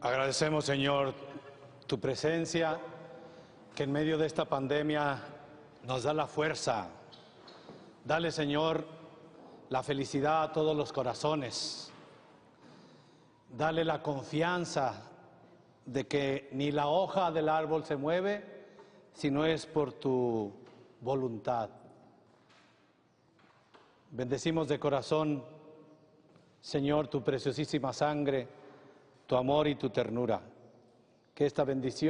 Agradecemos, Señor, tu presencia, que en medio de esta pandemia nos da la fuerza. Dale, Señor, la felicidad a todos los corazones. Dale la confianza de que ni la hoja del árbol se mueve, si no es por tu voluntad. Bendecimos de corazón, Señor, tu preciosísima sangre, tu amor y tu ternura. Que esta bendición